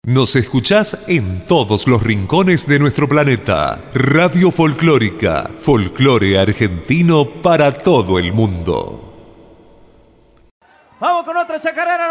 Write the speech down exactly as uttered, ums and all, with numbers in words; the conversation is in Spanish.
Nos escuchás en todos los rincones de nuestro planeta. Radio Folclórica, folclore argentino para todo el mundo. Vamos con otra chacarera.